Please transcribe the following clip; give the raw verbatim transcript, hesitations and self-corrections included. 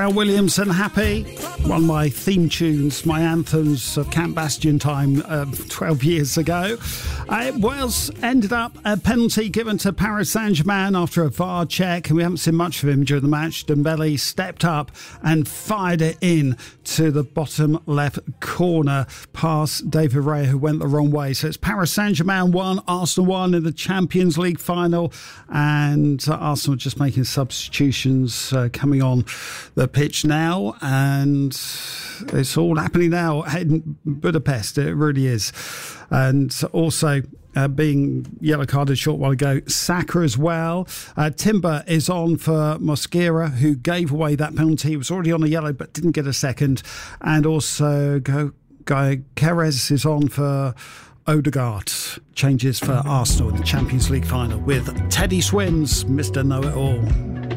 Pharrell Williams and Happy, one of my theme tunes, my anthems of Camp Bastion time uh, twelve years ago. Uh, Wales ended up a penalty given to Paris Saint-Germain after a V A R check. We haven't seen much of him during the match. Dembele stepped up and fired it in to the bottom left corner past David Raya, who went the wrong way. So it's Paris Saint-Germain one, Arsenal one in the Champions League final, and uh, Arsenal just making substitutions uh, coming on the pitch now, and it's all happening now in Budapest. It really is. And also uh, being yellow carded a short while ago, Saka as well. Uh, Timber is on for Mosquera, who gave away that penalty. He was already on a yellow but didn't get a second. And also Go Guy Keres is on for Odegaard. Changes for Arsenal in the Champions League final with Teddy Swims, Mister Know-It-All.